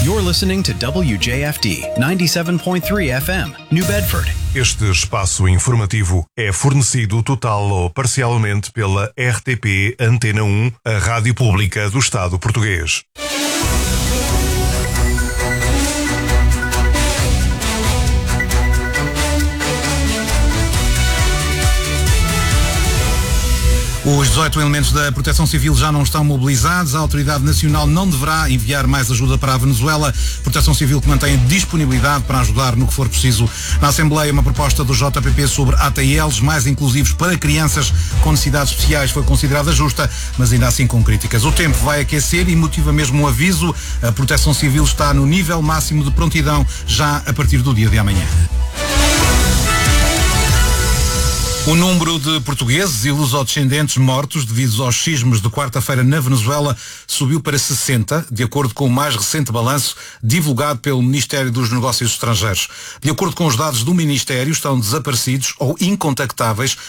You're listening to WJFD 97.3 FM, New Bedford. Este espaço informativo é fornecido total ou parcialmente pela RTP Antena 1, a rádio pública do Estado português. Os 18 elementos da Proteção Civil já não estão mobilizados. A Autoridade Nacional não deverá enviar mais ajuda para a Venezuela. Proteção Civil que mantém disponibilidade para ajudar no que for preciso. Na Assembleia, uma proposta do JPP sobre ATLs mais inclusivos para crianças com necessidades especiais foi considerada justa, mas ainda assim com críticas. O tempo vai aquecer e motiva mesmo um aviso. A Proteção Civil está no nível máximo de prontidão já a partir do dia de amanhã. O número de portugueses e lusodescendentes mortos devido aos sismos de quarta-feira na Venezuela subiu para 60, de acordo com o mais recente balanço divulgado pelo Ministério dos Negócios Estrangeiros. De acordo com os dados do Ministério, estão desaparecidos ou incontactáveis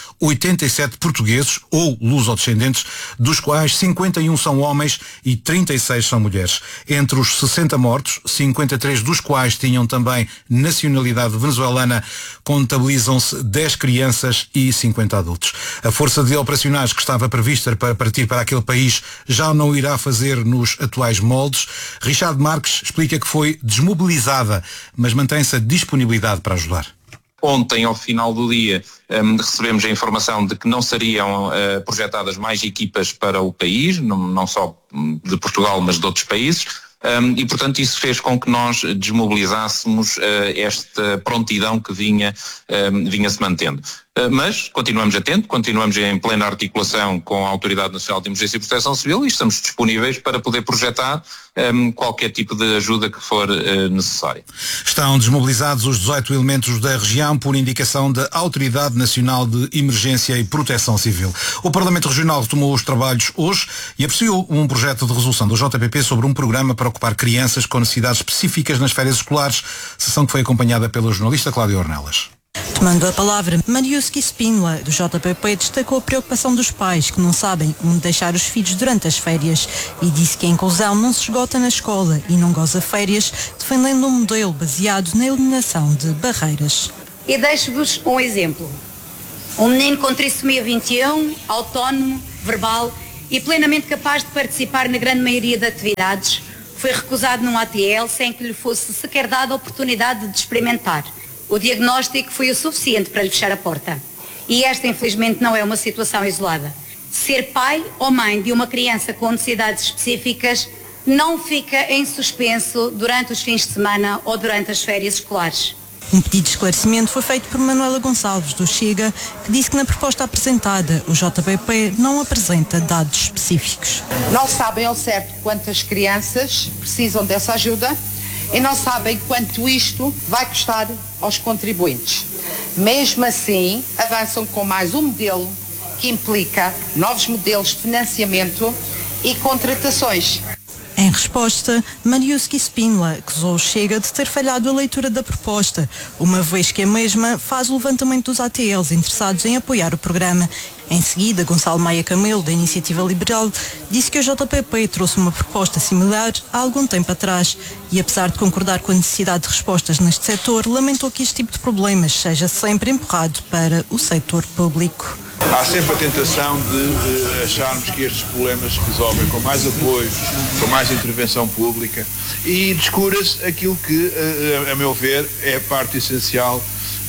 87 portugueses ou lusodescendentes, dos quais 51 são homens e 36 são mulheres. Entre os 60 mortos, 53 dos quais tinham também nacionalidade venezuelana, contabilizam-se 10 crianças e 50 adultos. A força de operacionais que estava prevista para partir para aquele país já não irá fazer nos atuais moldes. Richard Marques explica que foi desmobilizada, mas mantém-se a disponibilidade para ajudar. Ontem, ao final do dia, recebemos a informação de que não seriam projetadas mais equipas para o país, não só de Portugal, mas de outros países. E, portanto, isso fez com que nós desmobilizássemos esta prontidão que vinha-se mantendo. Mas continuamos atentos, continuamos em plena articulação com a Autoridade Nacional de Emergência e Proteção Civil e estamos disponíveis para poder projetar qualquer tipo de ajuda que for necessária. Estão desmobilizados os 18 elementos da região por indicação da Autoridade Nacional de Emergência e Proteção Civil. O Parlamento Regional retomou os trabalhos hoje e apreciou um projeto de resolução do JPP sobre um programa para ocupar crianças com necessidades específicas nas férias escolares, sessão que foi acompanhada pela jornalista Cláudia Ornelas. Tomando a palavra, Mariuski Spínola, do JPP, destacou a preocupação dos pais que não sabem onde deixar os filhos durante as férias e disse que a inclusão não se esgota na escola e não goza férias, defendendo um modelo baseado na eliminação de barreiras. E deixo-vos um exemplo. Um menino com trissomia 21, autónomo, verbal e plenamente capaz de participar na grande maioria de atividades, foi recusado num ATL sem que lhe fosse sequer dada a oportunidade de experimentar. O diagnóstico foi o suficiente para lhe fechar a porta. E esta, infelizmente, não é uma situação isolada. Ser pai ou mãe de uma criança com necessidades específicas não fica em suspenso durante os fins de semana ou durante as férias escolares. Um pedido de esclarecimento foi feito por Manuela Gonçalves, do Chega, que disse que na proposta apresentada o JPP não apresenta dados específicos. Não sabem ao certo quantas crianças precisam dessa ajuda e não sabem quanto isto vai custar aos contribuintes. Mesmo assim, avançam com mais um modelo que implica novos modelos de financiamento e contratações. Em resposta, Mariuski Spínola acusou o Chega de ter falhado a leitura da proposta, uma vez que a mesma faz o levantamento dos ATLs interessados em apoiar o programa. Em seguida, Gonçalo Maia Camelo, da Iniciativa Liberal, disse que o JPP trouxe uma proposta similar há algum tempo atrás e, apesar de concordar com a necessidade de respostas neste setor, lamentou que este tipo de problemas seja sempre empurrado para o setor público. Há sempre a tentação de acharmos que estes problemas se resolvem com mais apoio, com mais intervenção pública e descura-se aquilo que, a meu ver, é a parte essencial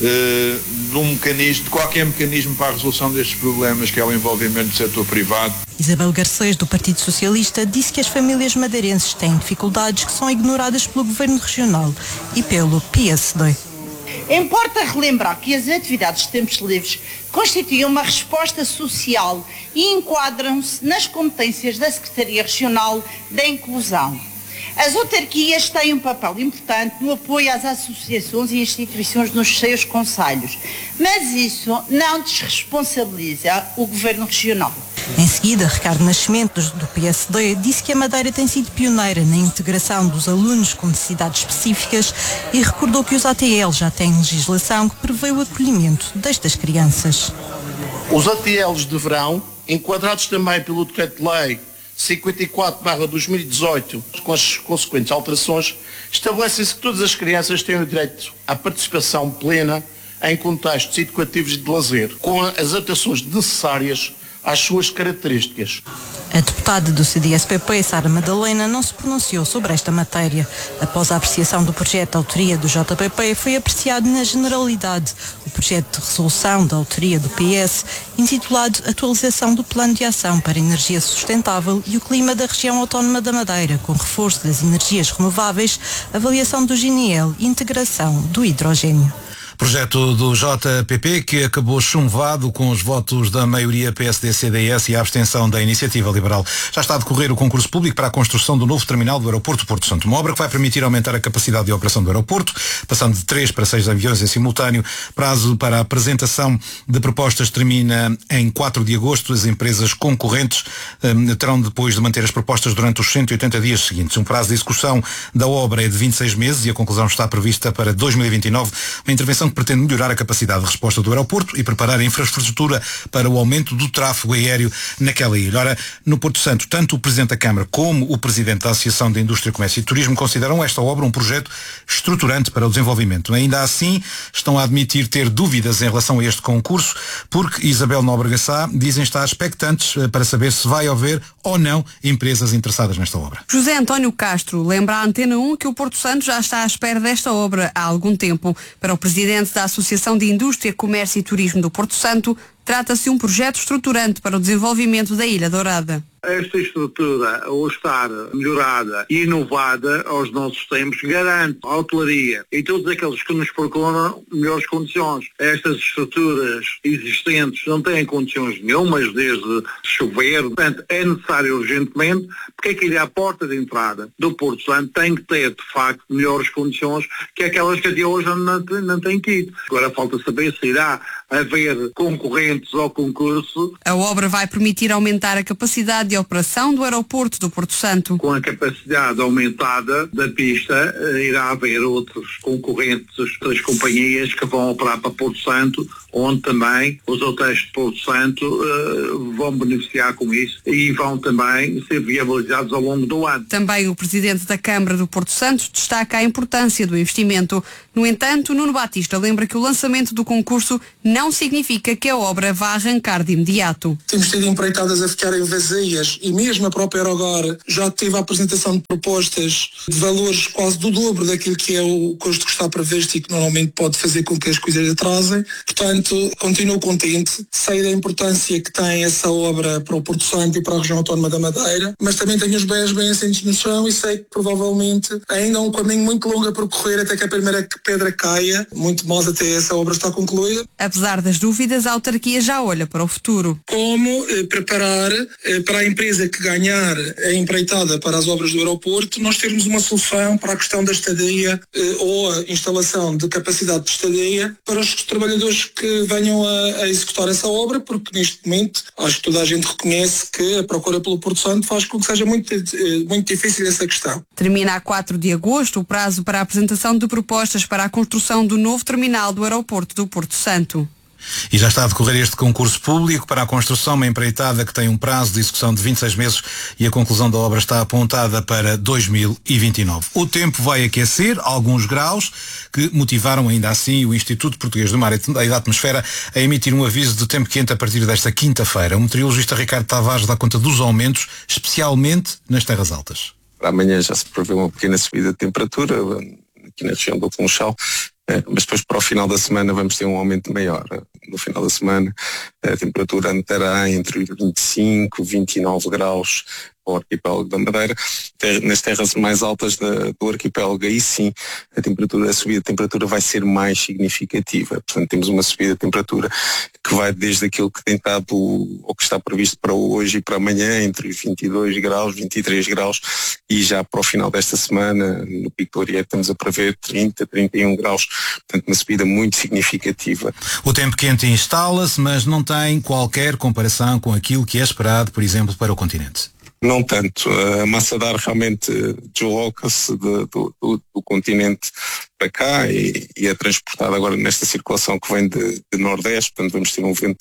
de qualquer mecanismo para a resolução destes problemas, que é o envolvimento do setor privado. Isabel Garcês, do Partido Socialista, disse que as famílias madeirenses têm dificuldades que são ignoradas pelo Governo Regional e pelo PSD. Importa relembrar que as atividades de tempos livres constituem uma resposta social e enquadram-se nas competências da Secretaria Regional da Inclusão. As autarquias têm um papel importante no apoio às associações e instituições nos seus concelhos, mas isso não desresponsabiliza o Governo Regional. Em seguida, Ricardo Nascimento, do PSD, disse que a Madeira tem sido pioneira na integração dos alunos com necessidades específicas e recordou que os ATL já têm legislação que prevê o acolhimento destas crianças. Os ATLs de verão, enquadrados também pelo Decreto-Lei 54/2018, com as consequentes alterações, estabelece-se que todas as crianças têm o direito à participação plena em contextos educativos e de lazer, com as adaptações necessárias às suas características. A deputada do CDS-PP, Sara Madalena, não se pronunciou sobre esta matéria. Após a apreciação do projeto de autoria do JPP, foi apreciado na generalidade o projeto de resolução da autoria do PS, intitulado Atualização do Plano de Ação para a Energia Sustentável e o Clima da Região Autónoma da Madeira, com reforço das energias renováveis, avaliação do GNL e integração do hidrogênio. Projeto do JPP que acabou chumbado com os votos da maioria PSD-CDS e a abstenção da Iniciativa Liberal. Já está a decorrer o concurso público para a construção do novo terminal do aeroporto Porto Santo. Uma obra que vai permitir aumentar a capacidade de operação do aeroporto, passando de 3 para 6 aviões em simultâneo. Prazo para a apresentação de propostas termina em 4 de agosto. As empresas concorrentes terão depois de manter as propostas durante os 180 dias seguintes. Um prazo de execução da obra é de 26 meses e a conclusão está prevista para 2029. Uma intervenção que pretende melhorar a capacidade de resposta do aeroporto e preparar a infraestrutura para o aumento do tráfego aéreo naquela ilha. Ora, no Porto Santo, tanto o Presidente da Câmara como o Presidente da Associação de Indústria, Comércio e Turismo consideram esta obra um projeto estruturante para o desenvolvimento. Ainda assim, estão a admitir ter dúvidas em relação a este concurso, porque Isabel Nóbrega Sá dizem estar expectantes para saber se vai haver ou não empresas interessadas nesta obra. José António Castro lembra à Antena 1 que o Porto Santo já está à espera desta obra há algum tempo. Para o Presidente da Associação de Indústria, Comércio e Turismo do Porto Santo, trata-se de um projeto estruturante para o desenvolvimento da Ilha Dourada. Esta estrutura, ao estar melhorada e inovada aos nossos tempos, garante a hotelaria e todos aqueles que nos procuram melhores condições. Estas estruturas existentes não têm condições nenhumas, desde chover, portanto é necessário urgentemente, porque aquilo é a porta de entrada do Porto Santo, tem que ter de facto melhores condições que aquelas que até hoje não têm tido. Agora falta saber se irá haver concorrentes ao concurso. A obra vai permitir aumentar a capacidade de operação do aeroporto do Porto Santo. Com a capacidade aumentada da pista, irá haver outros concorrentes, outras companhias que vão operar para Porto Santo, onde também os hotéis de Porto Santo vão beneficiar com isso e vão também ser viabilizados ao longo do ano. Também o Presidente da Câmara do Porto Santo destaca a importância do investimento. No entanto, Nuno Batista lembra que o lançamento do concurso não significa que a obra vá arrancar de imediato. Temos tido empreitadas a ficarem vazias e mesmo a própria Aerogor já teve a apresentação de propostas de valores quase do dobro daquilo que é o custo que está previsto e que normalmente pode fazer com que as coisas atrasem. Portanto, continuo contente, sei da importância que tem essa obra para o Porto Santo e para a região autónoma da Madeira, mas também tenho os pés bem assentos no chão e sei que provavelmente ainda há um caminho muito longo a percorrer até que a primeira pedra caia, muito mais até essa obra está concluída. Apesar das dúvidas, a autarquia já olha para o futuro. Como preparar para a empresa que ganhar a empreitada para as obras do aeroporto, nós termos uma solução para a questão da estadia ou a instalação de capacidade de estadia para os trabalhadores que venham a executar essa obra, porque neste momento acho que toda a gente reconhece que a procura pelo Porto Santo faz com que seja muito difícil essa questão. Termina a 4 de agosto o prazo para a apresentação de propostas para a construção do novo terminal do aeroporto do Porto Santo. E já está a decorrer este concurso público para a construção, uma empreitada que tem um prazo de execução de 26 meses e a conclusão da obra está apontada para 2029. O tempo vai aquecer alguns graus que motivaram ainda assim o Instituto Português do Mar e da Atmosfera a emitir um aviso de tempo quente a partir desta quinta-feira. O meteorologista Ricardo Tavares dá conta dos aumentos, especialmente nas terras altas. Para amanhã já se prevê uma pequena subida de temperatura aqui na região do Funchal, mas depois para o final da semana vamos ter um aumento maior. No final da semana a temperatura andará entre 25 e 29 graus ao arquipélago da Madeira. Nas terras mais altas do arquipélago, aí sim a subida de temperatura vai ser mais significativa. Portanto, temos uma subida de temperatura que vai desde aquilo que tem estado ou que está previsto para hoje e para amanhã, entre 22 graus, 23 graus, e já para o final desta semana, no Pico do Arieiro, estamos a prever 30, 31 graus. Portanto, uma subida muito significativa. O tempo quente instala-se, mas não tem qualquer comparação com aquilo que é esperado, por exemplo, para o continente. Não tanto. A massa de ar realmente desloca-se do continente para cá e é transportada agora nesta circulação que vem de Nordeste, portanto vamos ter um vento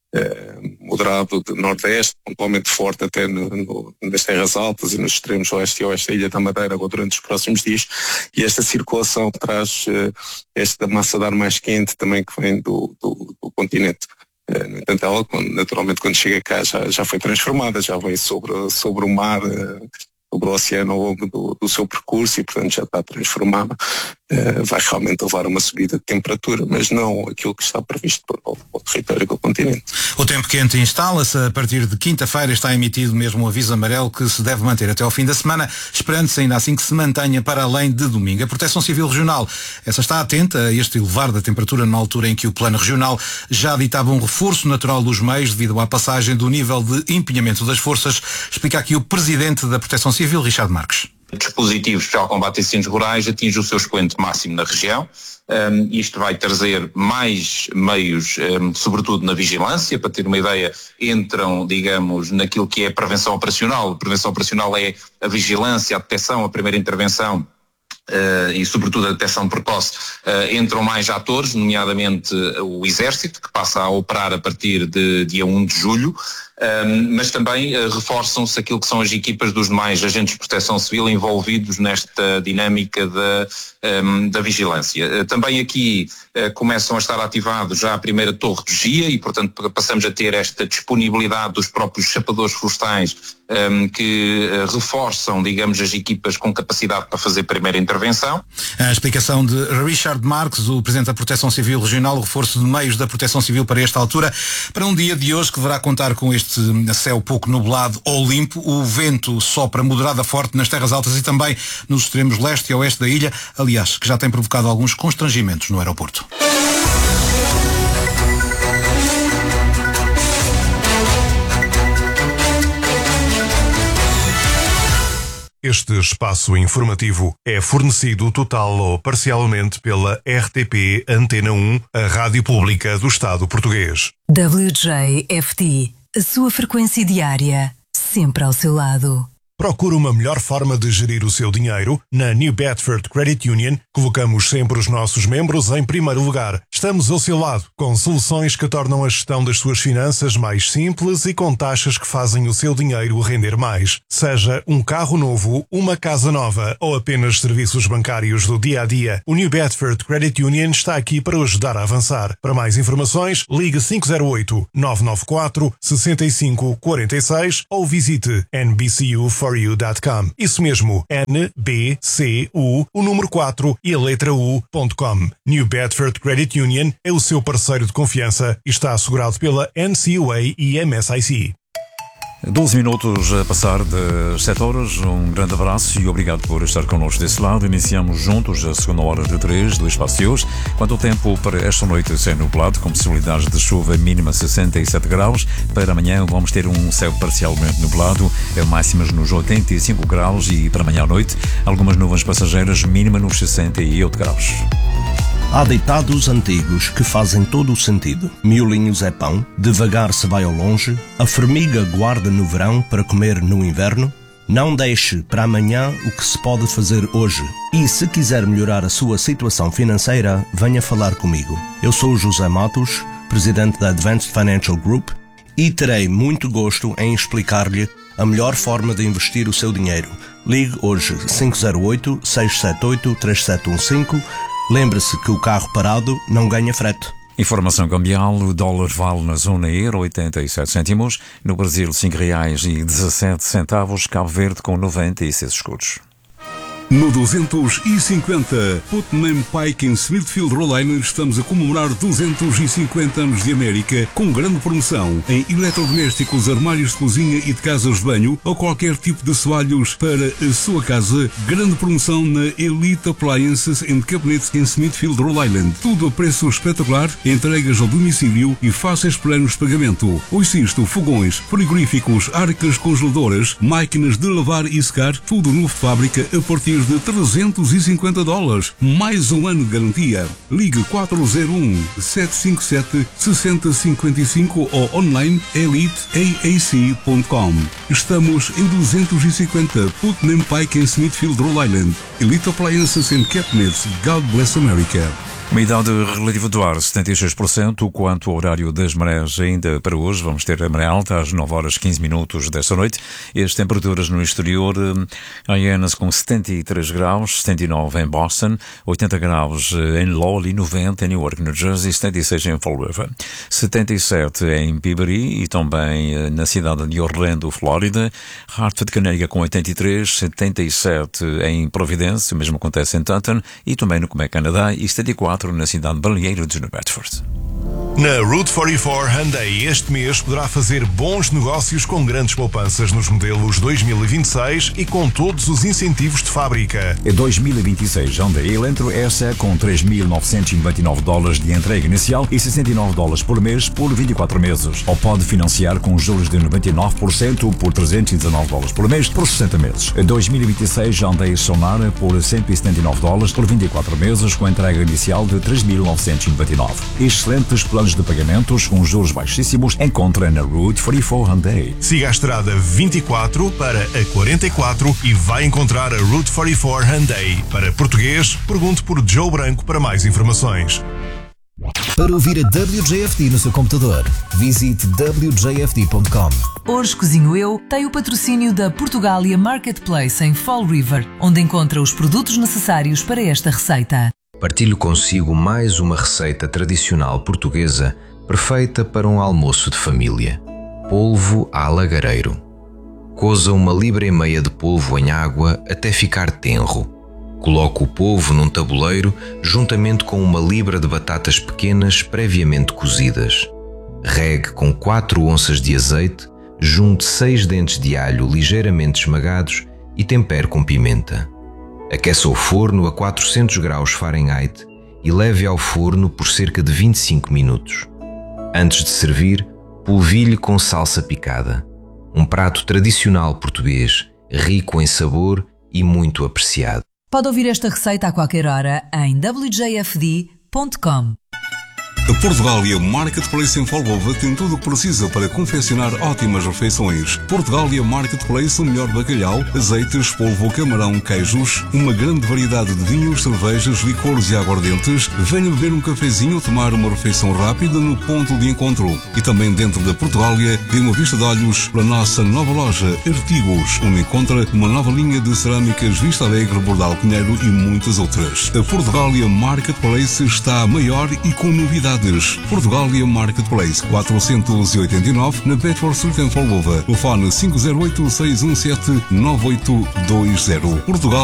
moderado de nordeste, pontualmente forte até nas terras altas e nos extremos oeste e oeste da Ilha da Madeira durante os próximos dias, e esta circulação traz esta massa de ar mais quente também que vem do continente. No entanto, ela, naturalmente, quando chega cá já foi transformada, já veio sobre o mar, sobre o oceano ao longo do seu percurso e, portanto, já está transformada. Vai realmente levar a uma subida de temperatura, mas não aquilo que está previsto para o território do continente. O tempo quente instala-se. A partir de quinta-feira está emitido mesmo um aviso amarelo que se deve manter até ao fim da semana, esperando-se ainda assim que se mantenha para além de domingo. A Proteção Civil Regional, essa está atenta a este elevar da temperatura na altura em que o Plano Regional já ditava um reforço natural dos meios devido à passagem do nível de empenhamento das forças. Explica aqui o Presidente da Proteção Civil, Richard Marques. O dispositivo especial de combate a incêndios rurais atinge o seu expoente máximo na região. Isto vai trazer mais meios, sobretudo na vigilância. Para ter uma ideia, entram, digamos, naquilo que é a prevenção operacional. A prevenção operacional é a vigilância, a detecção, a primeira intervenção e sobretudo a detecção precoce. Entram mais atores, nomeadamente o Exército, que passa a operar a partir de dia 1 de julho. Mas também reforçam-se aquilo que são as equipas dos demais agentes de proteção civil envolvidos nesta dinâmica da vigilância. Também aqui começam a estar ativados já a primeira torre de vigia e, portanto, passamos a ter esta disponibilidade dos próprios chapadores florestais que reforçam, digamos, as equipas com capacidade para fazer primeira intervenção. A explicação de Richard Marques, o Presidente da Proteção Civil Regional, o reforço de meios da Proteção Civil para esta altura, para um dia de hoje que deverá contar com este céu pouco nublado ou limpo. O vento sopra moderado a forte nas terras altas e também nos extremos leste e oeste da ilha, aliás, que já tem provocado alguns constrangimentos no aeroporto. Este espaço informativo é fornecido total ou parcialmente pela RTP Antena 1, a rádio pública do Estado português. WJFD, a sua frequência diária, sempre ao seu lado. Procura uma melhor forma de gerir o seu dinheiro? Na New Bedford Credit Union, colocamos sempre os nossos membros em primeiro lugar. Estamos ao seu lado, com soluções que tornam a gestão das suas finanças mais simples e com taxas que fazem o seu dinheiro render mais. Seja um carro novo, uma casa nova ou apenas serviços bancários do dia-a-dia, o New Bedford Credit Union está aqui para o ajudar a avançar. Para mais informações, ligue 508-994-6546 ou visite nbcu4u.com. Isso mesmo, NBCU, o número 4 e a letra U.com. New Bedford Credit Union é o seu parceiro de confiança e está assegurado pela NCUA e MSIC. 12 minutos a passar das 7 horas. Um grande abraço e obrigado por estar connosco desse lado. Iniciamos juntos a segunda hora de 3 do Espaço de hoje. Quanto ao tempo para esta noite, céu nublado, com possibilidades de chuva mínima 67 graus. Para amanhã vamos ter um céu parcialmente nublado, máximas nos 85 graus e para amanhã à noite algumas nuvens passageiras, mínima nos 68 graus. Há ditados antigos que fazem todo o sentido. Miolinhos é pão, devagar se vai ao longe, a formiga guarda no verão para comer no inverno. Não deixe para amanhã o que se pode fazer hoje. E se quiser melhorar a sua situação financeira, venha falar comigo. Eu sou José Matos, presidente da Advanced Financial Group, e terei muito gosto em explicar-lhe a melhor forma de investir o seu dinheiro. Ligue hoje 508-678-3715. Lembre-se que o carro parado não ganha frete. Informação cambial: o dólar vale na zona euro 87 cêntimos, no Brasil R$5,17, Cabo Verde com 96 escudos. No 250 Putnam Pike em Smithfield, Rhode Island, estamos a comemorar 250 anos de América com grande promoção em eletrodomésticos, armários de cozinha e de casas de banho ou qualquer tipo de assoalhos para a sua casa. Grande promoção na Elite Appliances and Cabinets em Smithfield, Rhode Island. Tudo a preço espetacular, entregas ao domicílio e fáceis planos de pagamento. Ouça isto: fogões, frigoríficos, arcas congeladoras, máquinas de lavar e secar, tudo novo de fábrica a partir de $350, mais um ano de garantia. Ligue 401-757-6055 ou online eliteaac.com. Estamos em 250 Putnam Pike em Smithfield, Rhode Island. Elite Appliances and Cabinets. God bless America. Umidade relativa do ar, 76%. Quanto ao horário das marés, ainda para hoje, vamos ter a maré alta às 9h15 desta noite. E as temperaturas no exterior, Hyannis com 73 graus, 79 em Boston, 80 graus em Lowell e 90 em Newark, New Jersey, 76 em Fall River, 77 em Peabody e também na cidade de Orlando, Flórida, Hartford, Connecticut com 83, 77 em Providence, o mesmo acontece em Taunton e também no Quebec, Canadá, e 74 na cidade de Balneário de New Bedford. Na Route 44 Hyundai este mês poderá fazer bons negócios com grandes poupanças nos modelos 2026 e com todos os incentivos de fábrica. Em 2026, Hyundai Elantra S com $3.999 de entrega inicial e $69 por mês por 24 meses. Ou pode financiar com juros de 99% por $319 por mês por 60 meses. Em 2026, Hyundai Sonara por $179 por 24 meses com entrega inicial de $3.999. Excelentes planos de pagamentos com juros baixíssimos encontra na Route 44 Hyundai. Siga a estrada 24 para a 44 e vai encontrar a Route 44 Hyundai. Para português, pergunte por Joe Branco para mais informações. Para ouvir a WJFD no seu computador, visite wjfd.com. Hoje Cozinho Eu tem o patrocínio da Portugália Marketplace em Fall River, onde encontra os produtos necessários para esta receita. Partilho consigo mais uma receita tradicional portuguesa perfeita para um almoço de família. Polvo à lagareiro. Coza 1,5 libras de polvo em água até ficar tenro. Coloque o polvo num tabuleiro juntamente com 1 libra de batatas pequenas previamente cozidas. Regue com 4 onças de azeite, junte 6 dentes de alho ligeiramente esmagados e tempere com pimenta. Aqueça o forno a 400 graus Fahrenheit e leve ao forno por cerca de 25 minutos. Antes de servir, polvilhe com salsa picada. Um prato tradicional português, rico em sabor e muito apreciado. Pode ouvir esta receita a qualquer hora em wjfd.com. A Portugália Marketplace em Folgova tem tudo o que precisa para confeccionar ótimas refeições. Portugália Marketplace, o melhor bacalhau, azeites, polvo, camarão, queijos, uma grande variedade de vinhos, cervejas, licores e aguardentes. Venha beber um cafezinho ou tomar uma refeição rápida no ponto de encontro. E também dentro da Portugália, dê uma vista de olhos para a nossa nova loja Artigos, onde encontra uma nova linha de cerâmicas Vista Alegre, Bordal Pinheiro e muitas outras. A Portugália Marketplace está maior e com novidades. Portugália Marketplace 489 na Bedford Street em Folgova. Telefone 508-617-9820. Portugal